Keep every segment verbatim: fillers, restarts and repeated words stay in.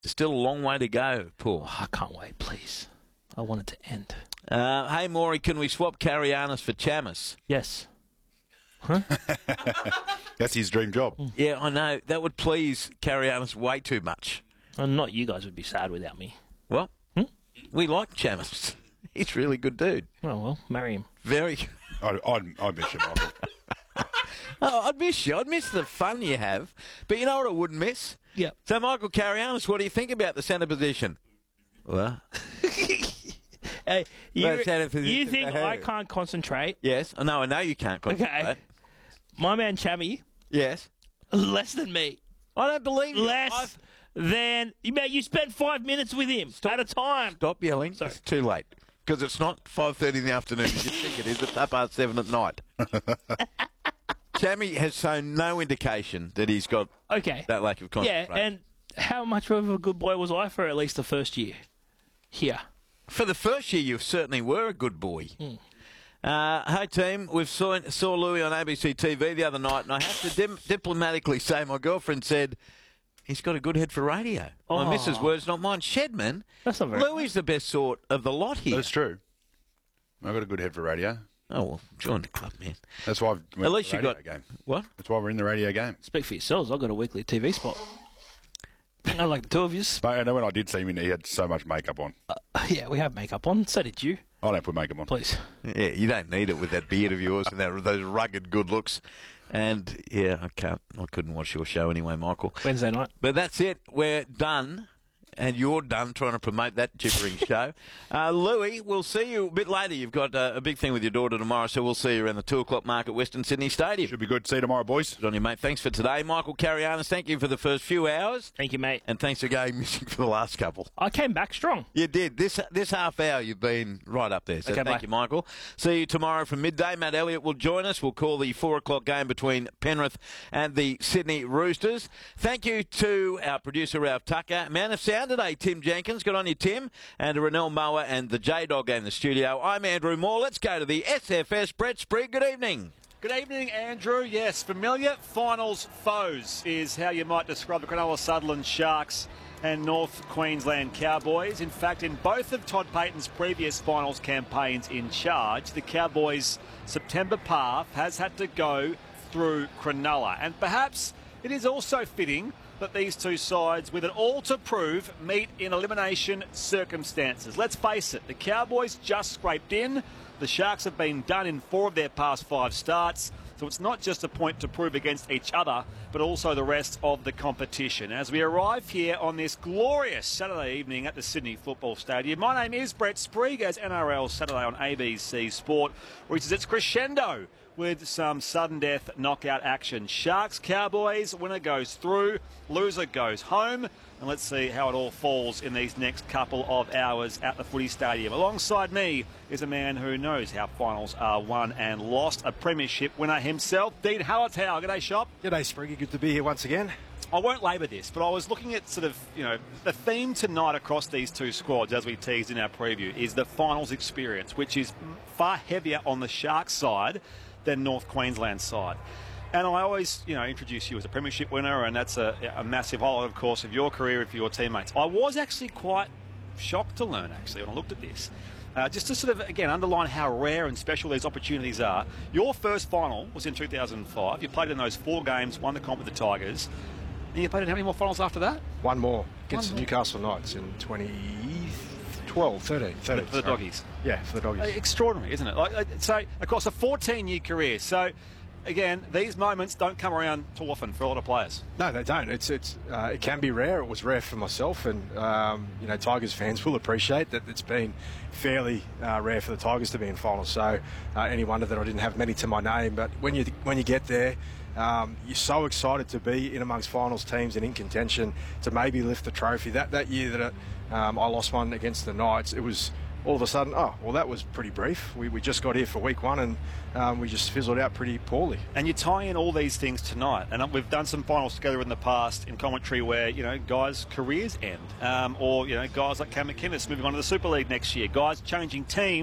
There's still a long way to go, Paul. Oh, I can't wait, please. I want it to end. Uh, hey, Maury, can we swap Carianis for Chamis? Yes. Huh? That's his dream job. Yeah, I know. That would please Carianis way too much. Well, not you guys would be sad without me. Well, Hmm? we like Chamis. He's a really good dude. Oh, well, marry him. Very. I'd, I'd, I'd miss you, Michael. Oh, I'd miss you. I'd miss the fun you have. But you know what I wouldn't miss? Yep. So, Michael Carianis, what do you think about the centre position? Well, Hey, you, Well, centre position you think for who? I can't concentrate? yes. I know. I know you can't concentrate. Okay. My man Chammy, Yes. less than me. I don't believe you. Less I've- than... You, man, you spent five minutes with him at a time. Stop yelling. Sorry. It's too late. Because it's not five thirty in the afternoon as you think it is. It's half past seven at night. Chammy has shown no indication that he's got Okay. that lack of Yeah, concentration. and how much of a good boy was I for at least the first year? Here. For the first year, you certainly were a good boy. Hmm. Uh, hey, team, we saw, saw Louis on A B C T V the other night, and I have to dim- diplomatically say my girlfriend said he's got a good head for radio. My Oh. missus' words, not mine. Shedman, That's not very Louis is the best sort of the lot here. That's true. I've got a good head for radio. Oh, well, join the club, man. That's why I've went At least to you the got... radio game. What? That's why we're in the radio game. Speak for yourselves. I've got a weekly T V spot. I like the two of you. But I know when I did see him, he had so much makeup on. Uh, yeah, we have makeup on. So did you. I don't put makeup on. Please. Yeah, you don't need it with that beard of yours and that, those rugged good looks. And, yeah, I can't... I couldn't watch your show anyway, Michael. Wednesday night. But that's it. We're done. And you're done trying to promote that gibbering show. Uh, Louis, we'll see you a bit later. You've got uh, a big thing with your daughter tomorrow, so we'll see you around the two o'clock mark at Western Sydney Stadium. Should be good. See you tomorrow, boys. Good on you, mate. Thanks for today. Michael Carianis, thank you for the first few hours. Thank you, mate. And thanks for going missing for the last couple. I came back strong. You did. This this half hour, you've been right up there. So Okay, thank bye. you, Michael. See you tomorrow from midday. Matt Elliott will join us. We'll call the four o'clock game between Penrith and the Sydney Roosters. Thank you to our producer, Ralph Tucker. Man of sound today, Tim Jenkins. Good on you, Tim. And to Renell Mower and the J-Dog in the studio. I'm Andrew Moore. Let's go to the S F S. Brett Sprigg, good evening. Good evening, Andrew. Yes, familiar finals foes is how you might describe the Cronulla Sutherland Sharks and North Queensland Cowboys. In fact, in both of Todd Payten's previous finals campaigns in charge, the Cowboys' September path has had to go through Cronulla. And perhaps it is also fitting that these two sides, with it all to prove, meet in elimination circumstances. Let's face it, the Cowboys just scraped in. The Sharks have been done in four of their past five starts. So it's not just a point to prove against each other, but also the rest of the competition. As we arrive here on this glorious Saturday evening at the Sydney Football Stadium, my name is Brett Sprigg, as N R L Saturday on A B C Sport reaches its crescendo with some sudden death knockout action. Sharks, Cowboys, winner goes through, loser goes home. And let's see how it all falls in these next couple of hours at the footy stadium. Alongside me is a man who knows how finals are won and lost, a premiership winner himself, Dean Hallertau. G'day, Shop. G'day, Spriggy. Good to be here once again. I won't labour this, but I was looking at sort of, you know, the theme tonight across these two squads, as we teased in our preview, is the finals experience, which is far heavier on the Sharks side than North Queensland side. And I always, you know, introduce you as a premiership winner, and that's a, a massive highlight, of course, of your career and for your teammates. I was actually quite shocked to learn, actually, when I looked at this. Uh, just to sort of, again, underline how rare and special these opportunities are. Your first final was in two thousand five. You played in those four games, won the comp with the Tigers. And you played in how many more finals after that? One more against One the more. Newcastle Knights in twenty twelve, thirteen. thirteen For the sorry. Doggies. Yeah, for the Uh, Doggies. Extraordinary, isn't it? Like, uh, so, across a fourteen-year career. So, again, these moments don't come around too often for a lot of players. No, they don't. It's it's uh, it can be rare. It was rare for myself, and um, you know, Tigers fans will appreciate that it's been fairly uh, rare for the Tigers to be in finals. So, uh, any wonder that I didn't have many to my name. But when you when you get there, um, you're so excited to be in amongst finals teams and in contention to maybe lift the trophy. That that year that it, um, I lost one against the Knights, it was all of a sudden, oh, well, that was pretty brief. We, we just got here for week one, and um, we just fizzled out pretty poorly. And you tie in all these things tonight. And we've done some finals together in the past in commentary where, you know, guys' careers end. Um, or, you know, guys like Cam McInnes moving on to the Super League next year. Guys changing teams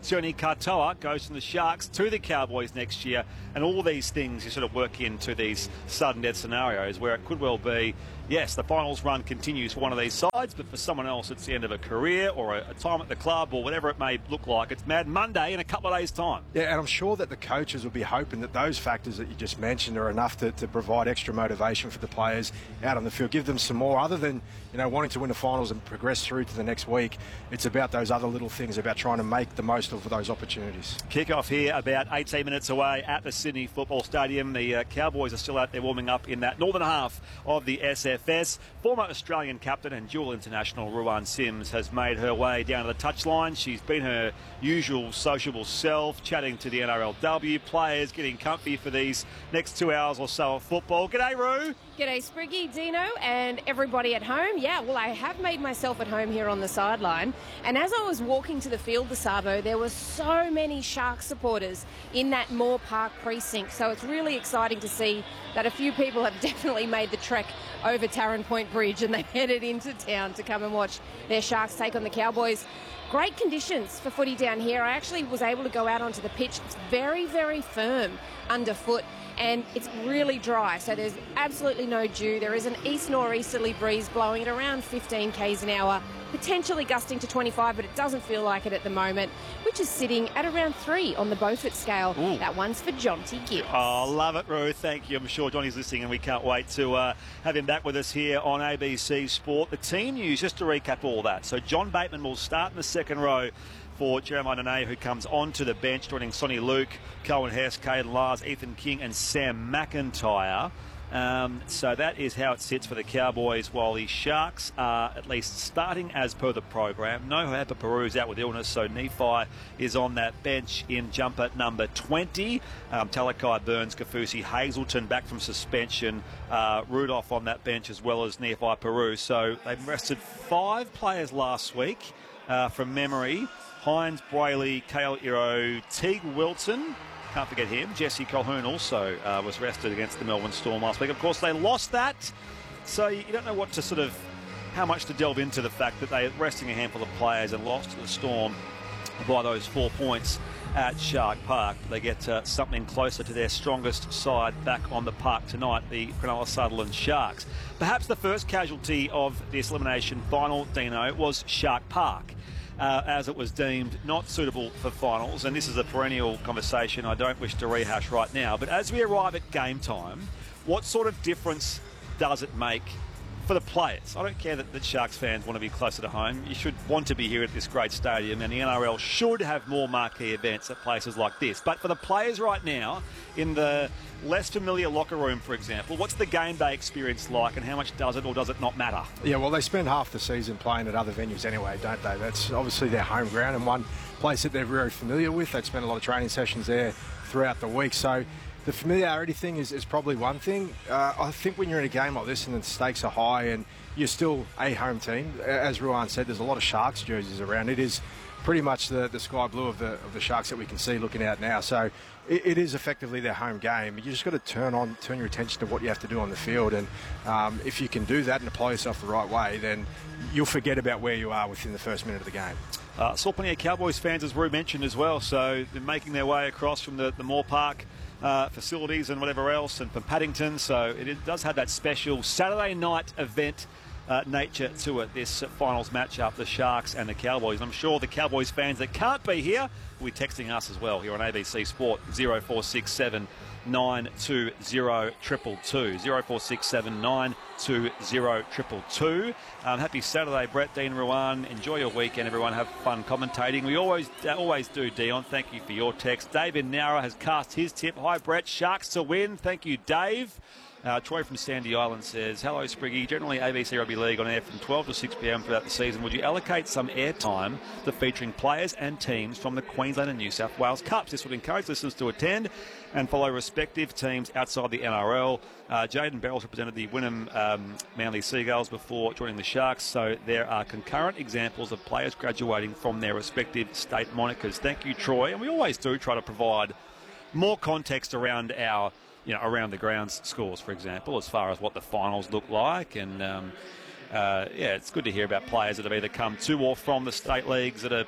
Sione Katoa goes from the Sharks to the Cowboys next year. And all these things you sort of work into these sudden death scenarios where it could well be, yes, the finals run continues for one of these sides, but for someone else it's the end of a career or a, a time at the club or whatever it may look like. It's Mad Monday in a couple of days' time. Yeah, and I'm sure that the coaches will be hoping that those factors that you just mentioned are enough to, to provide extra motivation for the players out on the field. Give them some more, other than, you know, wanting to win the finals and progress through to the next week. It's about those other little things, about trying to make the most of those opportunities. Kick-off here about eighteen minutes away at the Sydney Football Stadium. The uh, Cowboys are still out there warming up in that northern half of the S F S. Former Australian captain and dual international Ruan Sims has made her way down to the touchline. She's been her usual sociable self, chatting to the N R L W players, getting comfy for these next two hours or so of football. G'day, Roo. G'day, Spriggy, Dino, and everybody at home. Yeah, well, I have made myself at home here on the sideline. And as I was walking to the field this Arvo, there were so many Sharks supporters in that Moore Park precinct. So it's really exciting to see that a few people have definitely made the trek over Tarrant Point Bridge and they've headed into town to come and watch their Sharks take on the Cowboys. Great conditions for footy down here. I actually was able to go out onto the pitch. It's very, very firm underfoot. And it's really dry, so there's absolutely no dew. There is an east nor'easterly breeze blowing at around fifteen kays an hour, potentially gusting to twenty-five, but it doesn't feel like it at the moment, which is sitting at around three on the Beaufort scale. Ooh. That one's for Jonty Gibbs. Oh, love it, Ruth. Thank you. I'm sure Johnny's listening, and we can't wait to uh, have him back with us here on A B C Sport. The team news, just to recap all that. So John Bateman will start in the second row for Jeremiah Nene, who comes onto the bench, joining Sonny Luke, Cohen Hess, Caden Lars, Ethan King and Sam McIntyre. Um, so that is how it sits for the Cowboys, while the Sharks are at least starting as per the program. No Hapa Peru's out with illness, so Nephi is on that bench in jumper number twenty. Um, Talakai, Burns, Kafusi, Hazelton back from suspension. Uh, Rudolph on that bench as well as Nephi Peru. So they've rested five players last week uh, from memory. Hines, Brayley, Kale Iro, Teague Wilson, can't forget him. Jesse Colhoun also uh, was rested against the Melbourne Storm last week. Of course, they lost that, so you don't know what to sort of, how much to delve into the fact that they're resting a handful of players and lost to the Storm by those four points at Shark Park. They get uh, something closer to their strongest side back on the park tonight, the Cronulla Sutherland Sharks. Perhaps the first casualty of this elimination final, Dino, was Shark Park. Uh, as it was deemed not suitable for finals, and this is a perennial conversation I don't wish to rehash right now, but as we arrive at game time, what sort of difference does it make for the players? I don't care that, that Sharks fans want to be closer to home. You should want to be here at this great stadium, and the N R L should have more marquee events at places like this. But for the players right now, in the less familiar locker room, for example, what's the game day experience like, and how much does it or does it not matter? Yeah, well, they spend half the season playing at other venues anyway, don't they? That's obviously their home ground and one place that they're very familiar with. They spend a lot of training sessions there throughout the week. So the familiarity thing is, is probably one thing. Uh, I think when you're in a game like this and the stakes are high and you're still a home team, as Ruan said, there's a lot of Sharks jerseys around. It is pretty much the, the sky blue of the of the Sharks that we can see looking out now. So it, it is effectively their home game. You just got to turn on, turn your attention to what you have to do on the field. And um, if you can do that and apply yourself the right way, then you'll forget about where you are within the first minute of the game. Uh, saw plenty of Cowboys fans, as Rue mentioned as well. So they're making their way across from the, the Moore Park uh, facilities and whatever else, and from Paddington. So it, it does have that special Saturday night event Uh, nature to it, this uh, finals matchup, the Sharks and the Cowboys. I'm sure the Cowboys fans that can't be here will be texting us as well here on A B C Sport, zero four six seven nine two zero two two two, zero four six seven nine two zero two two two. Um, happy Saturday, Brett, Dean, Ruan. Enjoy your weekend, everyone. Have fun commentating. We always uh, always do, Dion. Thank you for your text. David Nara has cast his tip. Hi, Brett. Sharks to win. Thank you, Dave. Uh, Troy from Sandy Island says, hello, Spriggy. Generally, A B C Rugby League on air from twelve to six p m throughout the season. Would you allocate some airtime to featuring players and teams from the Queensland and New South Wales Cups? This would encourage listeners to attend and follow respective teams outside the N R L. Uh, Jaden Barrels represented the Wynnum um, Manly Seagulls before joining the Sharks, so there are concurrent examples of players graduating from their respective state monikers. Thank you, Troy. And we always do try to provide more context around our you know, around the grounds scores, for example, as far as what the finals look like. And, um, uh, yeah, it's good to hear about players that have either come to or from the state leagues that are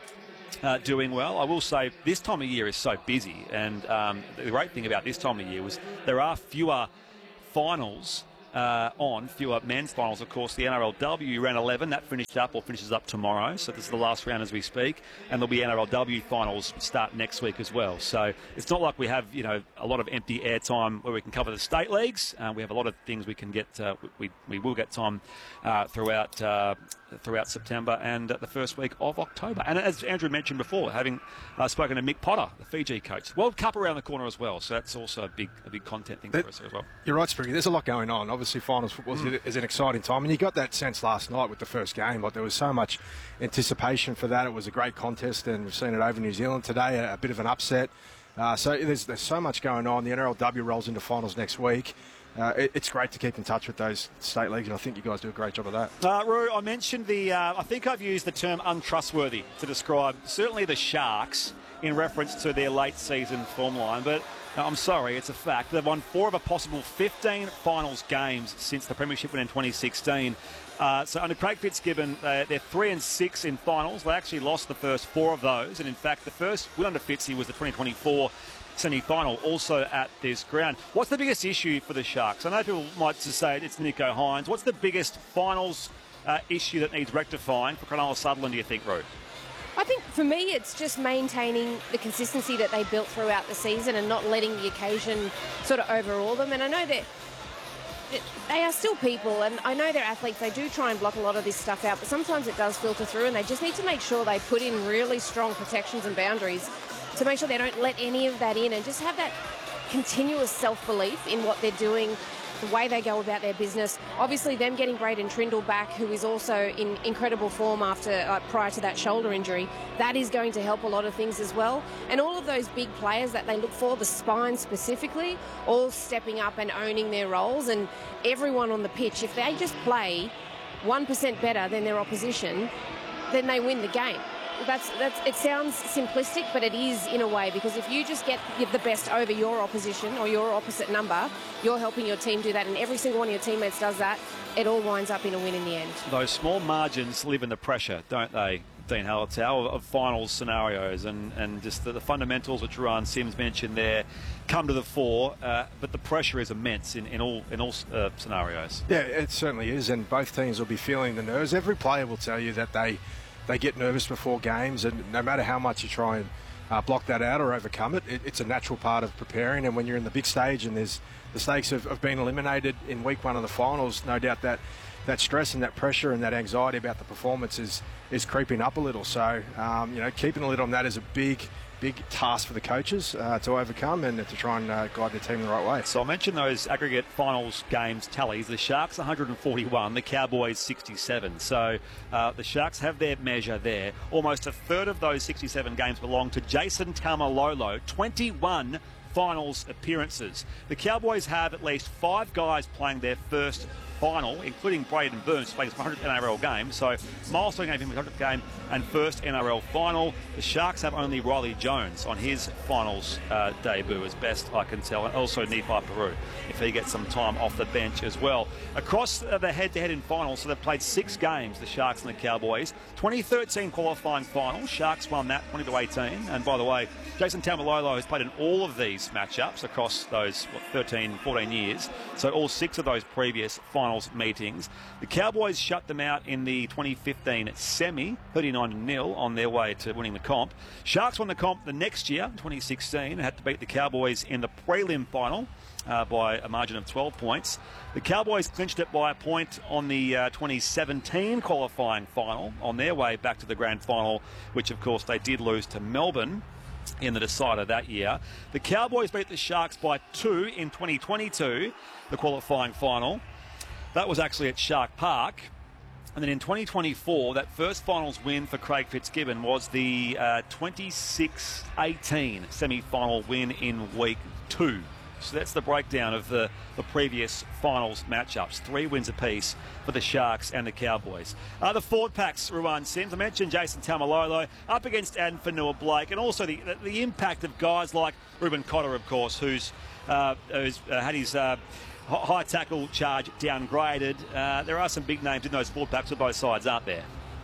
uh, doing well. I will say this time of year is so busy, and um, the great thing about this time of year was there are fewer finals uh, on, fewer men's finals, of course. The N R L W round eleven, that finished up or finishes up tomorrow, so this is the last round as we speak, and there'll be N R L W finals start next week as well. So it's not like we have, you know, a lot of empty airtime where we can cover the state leagues. Uh, we have a lot of things we can get, uh, we, we will get time uh, throughout uh, throughout September and uh, the first week of October. And as Andrew mentioned before, having uh, spoken to Mick Potter, the Fiji coach, World Cup around the corner as well, so that's also a big a big content thing that, for us as well. You're right, Spriggy. There's a lot going on. Obviously, finals football mm. is an exciting time, and you got that sense last night with the first game. Like, there was so much anticipation for that. It was a great contest, and we've seen it over New Zealand today, a, a bit of an upset. Uh, so there's, there's so much going on. The N R L W rolls into finals next week. Uh, it, it's great to keep in touch with those state leagues, and I think you guys do a great job of that. Uh, Roo, I mentioned the, uh, I think I've used the term untrustworthy to describe certainly the Sharks in reference to their late season form line, but uh, I'm sorry, it's a fact. They've won four of a possible fifteen finals games since the Premiership win in twenty sixteen. Uh, so under Craig Fitzgibbon, uh, they're three and six in finals. They actually lost the first four of those, and in fact, the first win under Fitzy was the twenty twenty-four semi-final, also at this ground. What's the biggest issue for the Sharks? I know people might just say it's Nicho Hynes. What's the biggest finals uh, issue that needs rectifying for Cronulla Sutherland, do you think, Roo? I think for me it's just maintaining the consistency that they built throughout the season and not letting the occasion sort of overawe them. And I know that they are still people, and I know they're athletes. They do try and block a lot of this stuff out, but sometimes it does filter through, and they just need to make sure they put in really strong protections and boundaries to make sure they don't let any of that in, and just have that continuous self-belief in what they're doing, the way they go about their business. Obviously, them getting Braden Trindle back, who is also in incredible form after uh, prior to that shoulder injury, that is going to help a lot of things as well. And all of those big players that they look for, the spine specifically, all stepping up and owning their roles. And everyone on the pitch, if they just play one percent better than their opposition, then they win the game. That's, that's, it sounds simplistic, but it is in a way, because if you just get the best over your opposition or your opposite number, you're helping your team do that, and every single one of your teammates does that, it all winds up in a win in the end. Those small margins live in the pressure, don't they, Dean Hallertau, of, of finals scenarios, and, and just the, the fundamentals which Ryan Sims mentioned there come to the fore, uh, but the pressure is immense in, in all in all uh, scenarios. Yeah, it certainly is, and both teams will be feeling the nerves. Every player will tell you that they They get nervous before games, and no matter how much you try and uh, block that out or overcome it, it, it's a natural part of preparing. And when you're in the big stage and there's the stakes of, of being eliminated in week one of the finals, no doubt that that stress and that pressure and that anxiety about the performance is, is creeping up a little. So, um, you know, keeping a lid on that is a big, big task for the coaches uh, to overcome and to try and uh, guide their team the right way. So I mentioned those aggregate finals games tallies. The Sharks one hundred forty-one, the Cowboys sixty-seven. So uh, the Sharks have their measure there. Almost a third of those sixty-seven games belong to Jason Taumalolo, twenty-one finals appearances. The Cowboys have at least five guys playing their first final, including Braden Burns, playing his one hundredth N R L game. So milestone game for him, his one hundredth game and first N R L final. The Sharks have only Riley Jones on his finals uh, debut, as best I can tell, and also Nephi Peru, if he gets some time off the bench as well. Across uh, the head-to-head in finals, so they've played six games, the Sharks and the Cowboys. twenty thirteen qualifying final, Sharks won that twenty to eighteen. And by the way, Jason Taumalolo has played in all of these matchups across those what, thirteen, fourteen years. So all six of those previous finals meetings. The Cowboys shut them out in the twenty fifteen semi, thirty-nine to nil, on their way to winning the comp. Sharks won the comp the next year, twenty sixteen, and had to beat the Cowboys in the prelim final uh, by a margin of twelve points. The Cowboys clinched it by a point on the uh, twenty seventeen qualifying final on their way back to the grand final, which of course they did lose to Melbourne in the decider that year. The Cowboys beat the Sharks by two in twenty twenty-two, the qualifying final. That was actually at Shark Park. And then in twenty twenty-four, that first finals win for Craig Fitzgibbon was the uh, twenty-six eighteen semi-final win in week two. So that's the breakdown of the, the previous finals matchups. Three wins apiece for the Sharks and the Cowboys. Uh, the forward packs, Ruan Sims. I mentioned Jason Taumalolo up against Addin Fonua-Blake, and also the, the, the impact of guys like Ruben Cotter, of course, who's, uh, who's uh, had his uh, high tackle charge downgraded. Uh, there are some big names in those forward packs on both sides, aren't there?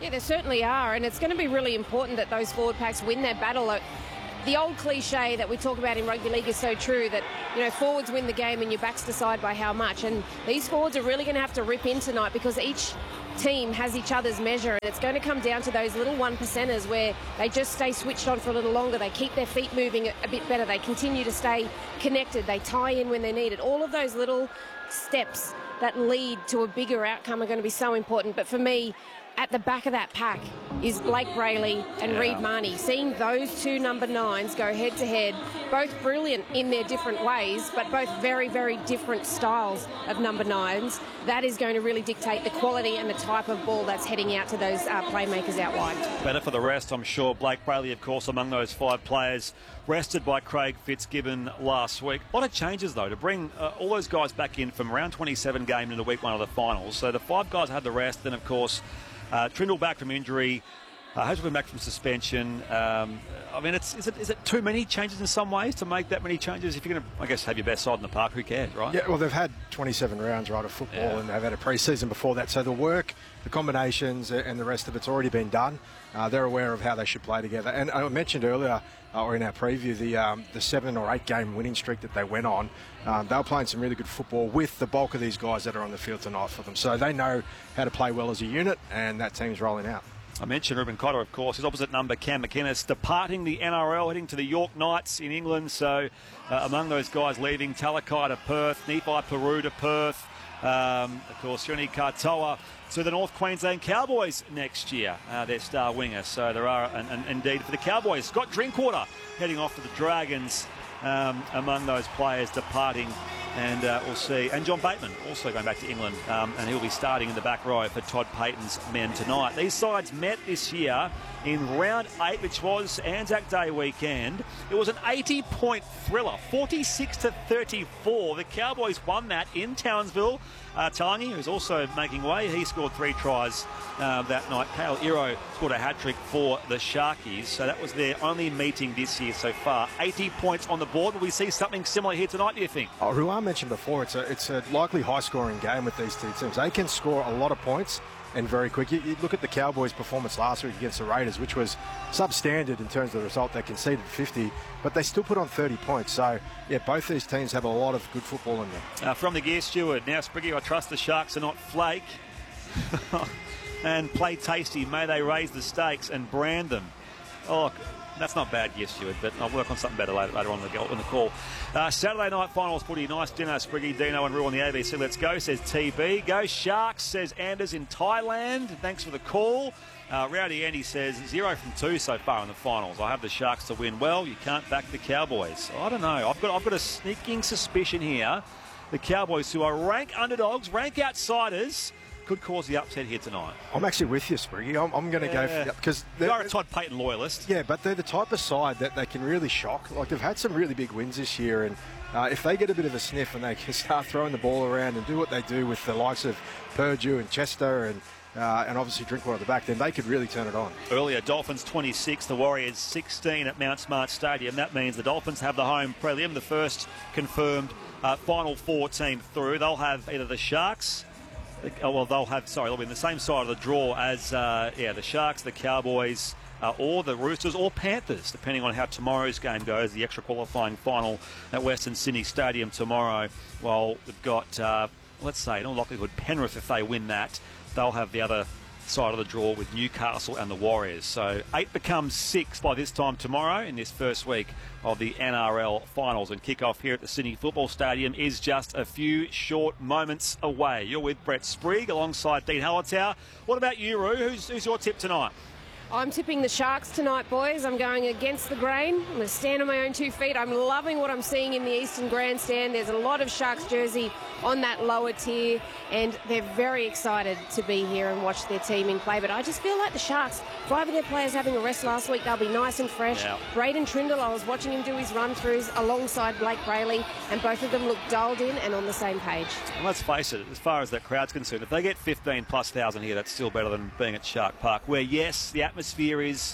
Yeah, there certainly are, and it's going to be really important that those forward packs win their battle. The old cliche that we talk about in rugby league is so true, that, you know, forwards win the game and your backs decide by how much. And these forwards are really going to have to rip in tonight, because each team has each other's measure, and it's going to come down to those little one percenters where they just stay switched on for a little longer, they keep their feet moving a bit better, they continue to stay connected, they tie in when they're needed. All of those little steps that lead to a bigger outcome are going to be so important. But for me, at the back of that pack is Blake Brayley and yeah. Reed Mahoney. Seeing those two number nines go head to head, both brilliant in their different ways, but both very, very different styles of number nines, that is going to really dictate the quality and the type of ball that's heading out to those uh, playmakers out wide. Better for the rest, I'm sure. Blake Brayley, of course, among those five players rested by Craig Fitzgibbon last week. A lot of changes, though, to bring uh, all those guys back in from round twenty-seven game into week one of the finals. So the five guys had the rest. Then, of course, Uh, Trindle back from injury, uh, Hodgson back from suspension. Um, I mean, it's, is it is it too many changes in some ways to make that many changes? If you're going to, I guess, have your best side in the park, who cares, right? Yeah, well, they've had twenty-seven rounds, right, of football, yeah. and they've had a pre-season before that. So the work, the combinations, and the rest of it's already been done. Uh, they're aware of how they should play together. And I mentioned earlier, uh, or in our preview, the um, the seven or eight game winning streak that they went on. Um, they were playing some really good football with the bulk of these guys that are on the field tonight for them. So they know how to play well as a unit, and that team's rolling out. I mentioned Ruben Cotter, of course. His opposite number, Cam McInnes, departing the N R L, heading to the York Knights in England. So uh, among those guys leaving, Talakai to Perth, Nephi Peru to Perth, um, of course, Yoni Katoa to the North Queensland Cowboys next year, uh, their star winger. So there are, and, and indeed for the Cowboys, Scott Drinkwater heading off to the Dragons, um, among those players departing. And uh, we'll see. And John Bateman also going back to England, um, and he'll be starting in the back row for Todd Payten's men tonight. These sides met this year in round eight, which was Anzac Day weekend. It was an eighty point thriller, forty-six to thirty-four. The Cowboys won that in Townsville. Uh, Talangi, who's also making way, he scored three tries uh, that night. Kale Iro scored a hat-trick for the Sharkies. So that was their only meeting this year so far. eighty points on the board. Will we see something similar here tonight, do you think? Oh, Ruan mentioned before, it's a, it's a likely high-scoring game with these two teams. They can score a lot of points and very quick. You, you look at the Cowboys' performance last week against the Raiders, which was substandard in terms of the result. They conceded fifty, but they still put on thirty points. So, yeah, both these teams have a lot of good football in them. Uh, from the gear steward, now Spriggy, I trust the Sharks are not flake. And play tasty. May they raise the stakes and brand them. Oh, that's not bad, yes, Stuart, but I'll work on something better later, later on in the, on the call. Uh, Saturday night finals footy. Nice dinner, Spriggy, Dino and Rue on the A B C. Let's go, says T B. Go Sharks, says Anders in Thailand. Thanks for the call. Uh, Rowdy Andy says zero from two so far in the finals. I have the Sharks to win. Well, you can't back the Cowboys. I don't know. I've got, I've got a sneaking suspicion here. The Cowboys, who are rank underdogs, rank outsiders, could cause the upset here tonight. I'm actually with you, Spriggy. I'm, I'm going to yeah. go for because you are a Todd Payten loyalist. Yeah, but they're the type of side that they can really shock. Like, they've had some really big wins this year, and uh, if they get a bit of a sniff and they can start throwing the ball around and do what they do with the likes of Purdue and Chester and uh, and obviously Drinkwater at the back, then they could really turn it on. Earlier, Dolphins twenty-six, the Warriors sixteen at Mount Smart Stadium. That means the Dolphins have the home prelim, the first confirmed uh, Final Four team through. They'll have either the Sharks. Oh, well, they'll have, sorry, they'll be in the same side of the draw as, uh, yeah, the Sharks, the Cowboys, uh, or the Roosters, or Panthers, depending on how tomorrow's game goes, the extra qualifying final at Western Sydney Stadium tomorrow. Well, we've got, uh, let's say, in all likelihood, Penrith, if they win that, they'll have the other side of the draw with Newcastle and the Warriors. So eight becomes six by this time tomorrow in this first week of the N R L finals, and kickoff here at the Sydney Football Stadium is just a few short moments away. You're with Brett Sprigg alongside Dean Hallertau. What about you, Roo? Who's, who's your tip tonight? I'm tipping the Sharks tonight, boys. I'm going against the grain. I'm going to stand on my own two feet. I'm loving what I'm seeing in the Eastern Grandstand. There's a lot of Sharks jersey on that lower tier, and they're very excited to be here and watch their team in play. But I just feel like the Sharks, five of their players having a rest last week, they'll be nice and fresh. Yeah. Braden Trindle, I was watching him do his run-throughs alongside Blake Brayley, and both of them look dialed in and on the same page. And let's face it, as far as that crowd's concerned, if they get fifteen plus thousand here, that's still better than being at Shark Park, where, yes, the atmosphere is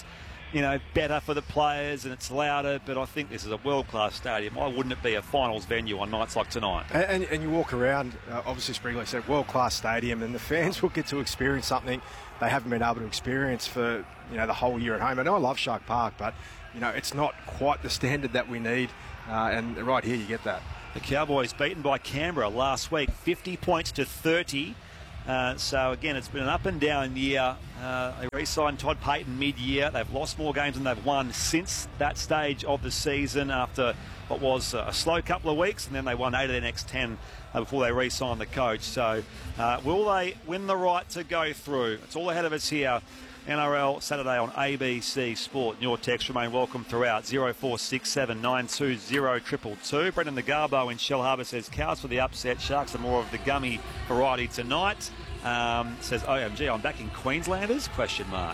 you know, better for the players and it's louder, but I think this is a world-class stadium. Why wouldn't it be a finals venue on nights like tonight? And, and, and you walk around, uh, obviously Sprigley said, world-class stadium, and the fans will get to experience something they haven't been able to experience for, you know, the whole year at home. I know I love Shark Park, but, you know, it's not quite the standard that we need, uh, and right here you get that. The Cowboys beaten by Canberra last week, fifty points to thirty. Uh, so, again, it's been an up-and-down year. Uh, they re-signed Todd Payten mid-year. They've lost more games than they've won since that stage of the season after what was a slow couple of weeks, and then they won eight of their next ten uh, before they re-signed the coach. So, uh, will they win the right to go through? It's all ahead of us here. N R L Saturday on A B C Sport. And your texts remain welcome throughout. zero four six seven nine two zero two two two. Brendan the Garbo in Shell Harbour says Cows for the upset. Sharks are more of the gummy variety tonight. Um, says O M G, I'm back in Queenslanders? Question mark.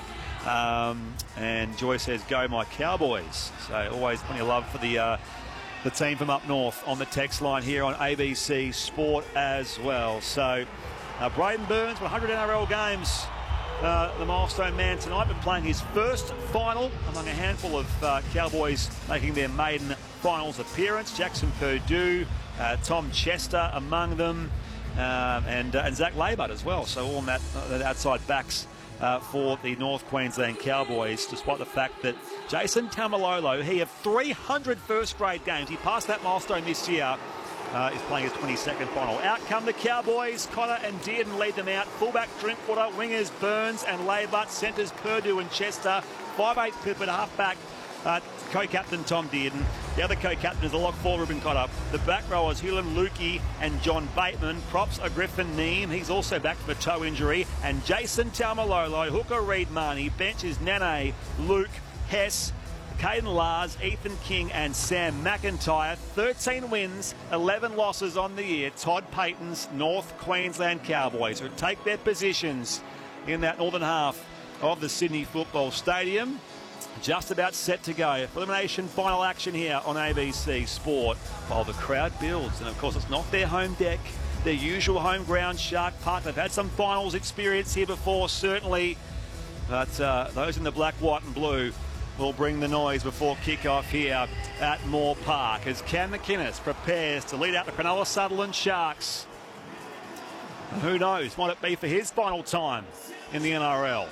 Um, and Joy says go my Cowboys. So always plenty of love for the uh, the team from up north on the text line here on A B C Sport as well. So uh, Braden Burns, one hundred N R L games. Uh, the milestone man tonight, been playing his first final among a handful of uh, Cowboys making their maiden finals appearance. Jackson Purdue, uh, Tom Chester among them, uh, and, uh, and Zach Laybutt as well. So all on that, uh, outside backs uh, for the North Queensland Cowboys, despite the fact that Jason Taumalolo, he had three hundred first grade games. He passed that milestone this year. Uh, is playing his twenty-second final. Out come the Cowboys. Cotter and Dearden lead them out. Fullback Drinkwater, wingers Burns and Laybutt, centres Purdue and Chester. five eight Clifford, halfback uh, co-captain Tom Dearden. The other co-captain is the lock four Ruben Cotter. The back rowers Hewlin Lukey and John Bateman. Props are Griffin Neem. He's also back from a toe injury. And Jason Taumalolo, hooker Reed Marnie. Bench is Nene, Luke, Hess, Caden Lars, Ethan King and Sam McIntyre. thirteen wins, eleven losses on the year. Todd Payten's North Queensland Cowboys who take their positions in that northern half of the Sydney Football Stadium. Just about set to go. Elimination final action here on A B C Sport while the crowd builds. And of course it's not their home deck, their usual home ground, Shark Park. They've had some finals experience here before, certainly. But uh, those in the black, white and blue will bring the noise before kick-off here at Moore Park as Cam McInnes prepares to lead out the Cronulla Sutherland Sharks. And who knows, might it be for his final time in the N R L.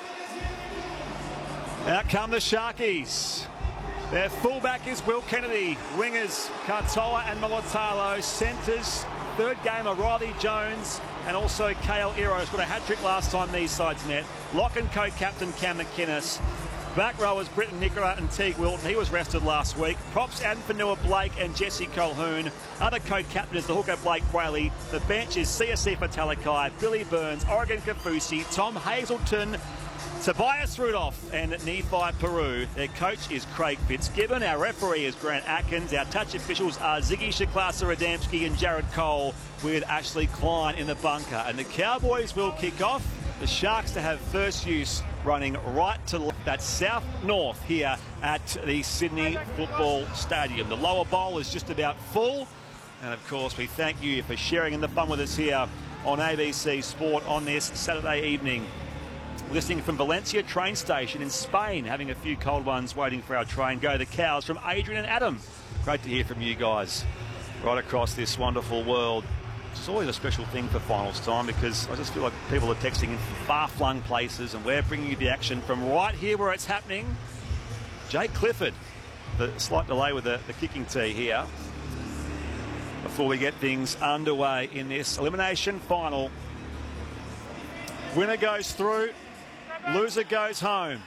Out come the Sharkies. Their fullback is Will Kennedy. Wingers Katoa and Molotalo. Centres, third game of Riley Jones and also Kale Eros. Got a hat-trick last time these sides met. Lock and co-captain Cam McInnes. Back rowers Britton Nicola and Teague Wilton. He was rested last week. Props Adam Fanua Blake and Jesse Colhoun. Other co-captain is the hooker Blake Whaley. The bench is C S F Talakai, Billy Burns, Oregon Kafusi, Tom Hazelton, Tobias Rudolph and Nephi Peru. Their coach is Craig Fitzgibbon. Our referee is Grant Atkins. Our touch officials are Ziggy Shaklasa Radamski and Jared Cole with Ashley Klein in the bunker. And the Cowboys will kick off. The Sharks to have first use running right to left. That's south-north here at the Sydney Football Stadium. The lower bowl is just about full. And, of course, we thank you for sharing in the fun with us here on A B C Sport on this Saturday evening. Listening from Valencia train station in Spain, having a few cold ones waiting for our train. Go the Cows from Adrian and Adam. Great to hear from you guys right across this wonderful world. It's always a special thing for finals time because I just feel like people are texting in from far-flung places and we're bringing you the action from right here where it's happening. Jake Clifford, the slight delay with the, the kicking tee here before we get things underway in this elimination final. Winner goes through, loser goes home.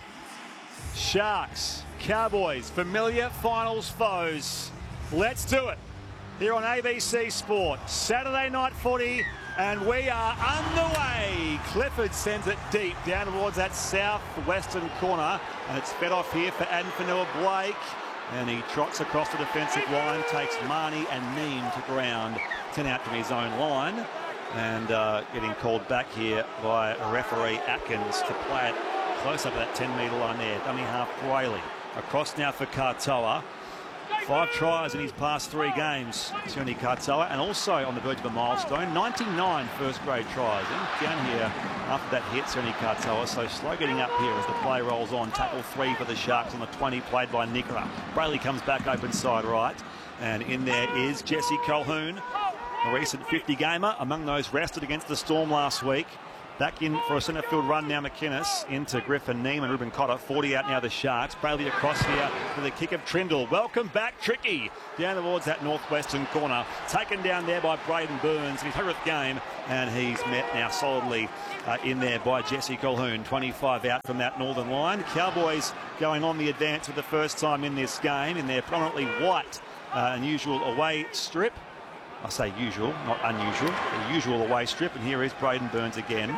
Sharks, Cowboys, familiar finals foes. Let's do it. Here on A B C Sport, Saturday night footy, and we are underway. Clifford sends it deep down towards that southwestern corner, and it's fed off here for Adam Fanua Blake, and he trots across the defensive line, takes Marnie and Neem to ground, ten out to his own line, and uh, getting called back here by referee Atkins to play it close up to that ten metre line there. Dummy half Whaley. Across now for Katoa. Five tries in his past three games, Sione Katoa, and also on the verge of a milestone, ninety-nine first-grade tries. And down here after that hit, Sione Katoa, so slow getting up here as the play rolls on. Tackle three for the Sharks on the twenty, played by Nikora. Brayley comes back open side right, and in there is Jesse Colquhoun, a recent fifty-gamer, among those rested against the Storm last week. Back in for a centre field run now, McInnes into Griffin Neem and Ruben Cotter. forty out now the Sharks. Brayley across here for the kick of Trindle. Welcome back, Tricky. Down towards that northwestern corner. Taken down there by Braden Burns in his hundredth game. And he's met now solidly uh, in there by Jesse Colquhoun. twenty-five out from that northern line. Cowboys going on the advance for the first time in this game in their prominently white, uh, unusual away strip. I say usual, not unusual. The usual away strip, and here is Braden Burns again.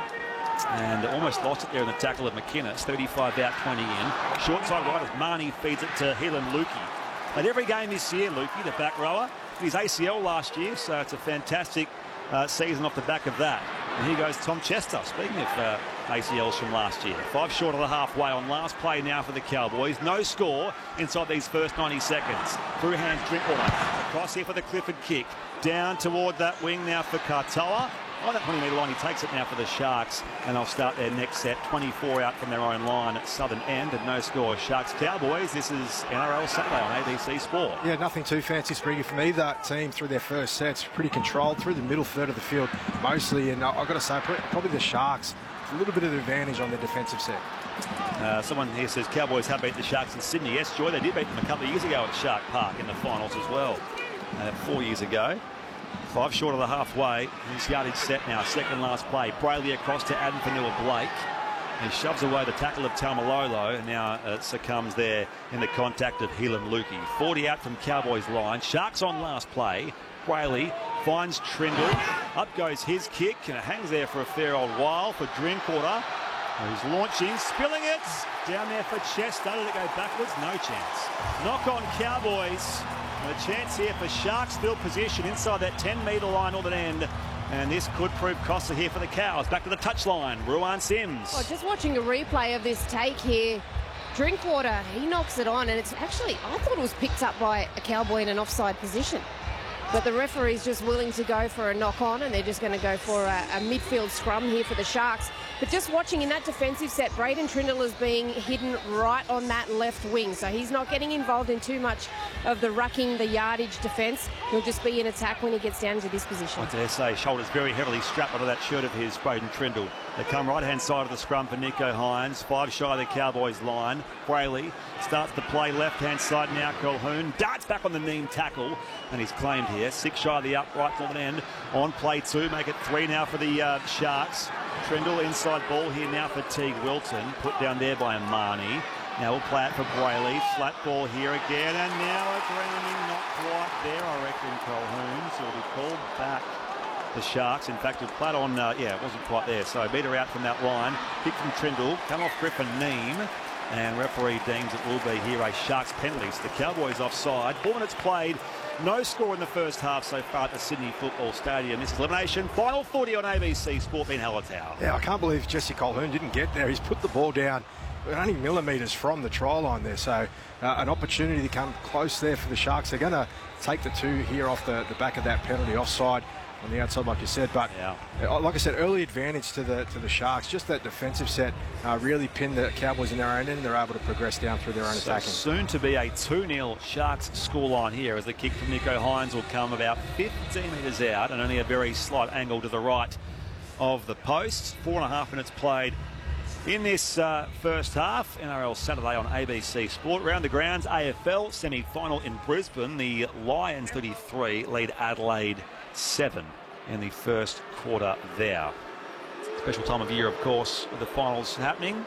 And almost lost it there in the tackle of McInnes. thirty-five out, twenty in. Short side right as Marnie feeds it to Helan Lukey. At every game this year, Lukey, the back rower, his A C L last year, so it's a fantastic uh, season off the back of that. And here goes Tom Chester, speaking of uh, A C Ls from last year. Five short of the halfway on last play now for the Cowboys. No score inside these first ninety seconds. Through hands, Drinkwater. Across here for the Clifford kick. Down toward that wing now for Katoa. On that twenty metre line, he takes it now for the Sharks, and they'll start their next set. twenty-four out from their own line at southern end, and no score. Sharks Cowboys, this is N R L Saturday on A B C Sport. Yeah, nothing too fancy, Spriggy, from either team through their first sets. Pretty controlled through the middle third of the field mostly, and I've got to say, probably the Sharks, a little bit of advantage on their defensive set. Uh, someone here says Cowboys have beat the Sharks in Sydney. Yes, Joy, they did beat them a couple of years ago at Shark Park in the finals as well, uh, four years ago. Five short of the halfway. His yardage set now. Second last play. Brayley across to Adam Fanua-Blake. He shoves away the tackle of Taumalolo and now uh, succumbs there in the contact of Helan Lukey. forty out from Cowboys line. Sharks on last play. Brayley finds Trindle. Up goes his kick, and it hangs there for a fair old while for Drinkwater, who's launching, spilling it. Down there for Chester. Did it go backwards? No chance. Knock on Cowboys. And a chance here for Sharks field position inside that ten metre line northern end. And this could prove costly here for the Cows. Back to the touchline. Ruan Sims. Oh, just watching a replay of this take here. Drinkwater, he knocks it on, and it's actually, I thought it was picked up by a Cowboy in an offside position. But the referee's just willing to go for a knock on, and they're just going to go for a, a midfield scrum here for the Sharks. But just watching in that defensive set, Braden Trindle is being hidden right on that left wing. So he's not getting involved in too much of the rucking, the yardage defence. He'll just be in attack when he gets down to this position. I dare say, shoulders very heavily strapped onto that shirt of his, Braden Trindle. They come right-hand side of the scrum for Nicho Hynes. Five shy of the Cowboys line. Brayley starts to play left-hand side now. Colquhoun darts back on the knee tackle, and he's claimed here. Six shy of the upright northern end. On play two, make it three now for the uh, Sharks. Trindle inside ball here now for Teague Wilton. Put down there by Marnie. Now we'll play it for Brayley. Flat ball here again, and now a grounding not quite there, I reckon, Colquhoun. So it'll be called back. The Sharks, in fact, have played on, uh, yeah, it wasn't quite there. So metre out from that line. Kick from Trindle, come off Griffin Neem, and referee deems it will be here a Sharks penalty. So the Cowboys offside. Four minutes played. No score in the first half so far at the Sydney Football Stadium. This is elimination. Final forty on A B C Sport, Ben Hallertau. Yeah, I can't believe Jesse Colquhoun didn't get there. He's put the ball down only millimetres from the try line there. So uh, an opportunity to come close there for the Sharks. They're going to take the two here off the, the back of that penalty offside on the outside, like you said. But yeah. uh, like I said, early advantage to the to the Sharks. Just that defensive set uh, really pinned the Cowboys in their own end, and they're able to progress down through their own so attacking. Soon to be a two nil Sharks scoreline here, as the kick from Nicho Hynes will come about fifteen metres out and only a very slight angle to the right of the post. Four and a half minutes played in this uh, first half. N R L Saturday on A B C Sport. Round the grounds, A F L semi-final in Brisbane. The Lions thirty-three lead Adelaide seven in the first quarter there. Special time of year, of course, with the finals happening.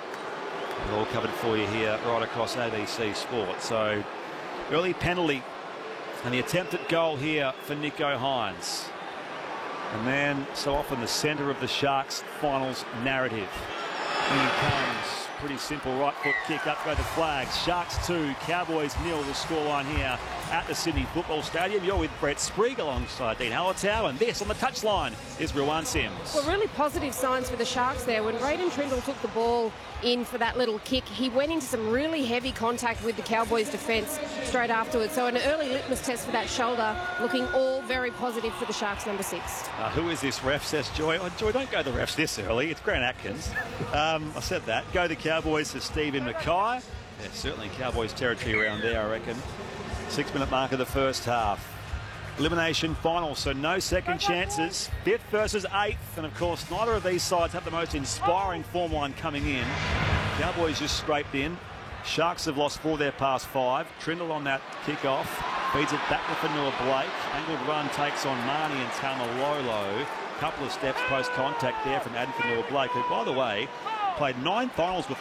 We're all covered for you here right across A B C Sport. So early penalty and the attempt at goal here for Nicho Hynes. And then so often the centre of the Sharks finals narrative. And he comes pretty Pretty simple right foot kick. Up go the flags. Sharks two, Cowboys nil. The scoreline here at the Sydney Football Stadium. You're with Brett Sprigg alongside Dean Hallertau, and this on the touchline is Ruan Sims. Well, really positive signs for the Sharks there. When Braden Trindle took the ball in for that little kick, he went into some really heavy contact with the Cowboys defence straight afterwards. So an early litmus test for that shoulder, looking all very positive for the Sharks, number six. Uh, who is this ref, says Joy. Oh, Joy, don't go the refs this early. It's Grant Atkins. Um, I said that. Go the Cowboys to Stephen Mackay. Yeah, certainly Cowboys territory around there, I reckon. Six-minute mark of the first half. Elimination final, so no second chances. Fifth versus eighth, and of course neither of these sides have the most inspiring form line coming in. Cowboys just scraped in. Sharks have lost four of their past five. Trindle on that kick-off. Feeds it back to Fanua Blake. Angled run takes on Marnie and Tamalolo. Couple of steps post-contact there from Adam Fanua Blake, who, by the way, played nine finals with